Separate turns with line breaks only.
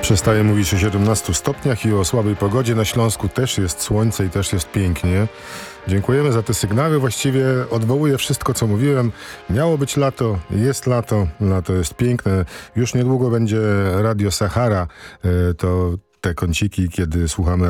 Przestaje mówić o 17 stopniach i o słabej pogodzie. Na Śląsku też jest słońce i też jest pięknie. Dziękujemy za te sygnały. Właściwie odwołuję wszystko, co mówiłem. Miało być lato, jest lato. Lato jest piękne. Już niedługo będzie Radio Sahara. To te kąciki, kiedy słuchamy